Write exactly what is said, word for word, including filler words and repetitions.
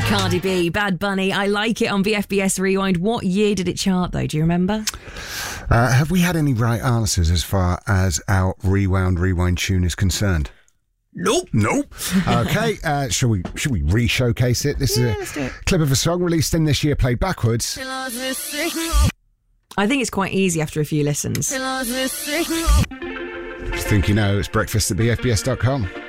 Cardi B, Bad Bunny, I Like It on V F B S Rewind. What year did it chart, though? Do you remember? Uh, have we had any right answers as far as our Rewound Rewind tune is concerned? Nope. Nope. Okay, uh, shall we Shall we re-showcase it? This Yeah, is let's do a it. clip of a song released in this year, played backwards. I think it's quite easy after a few listens. Just think you know, it's breakfast at b f b s dot com.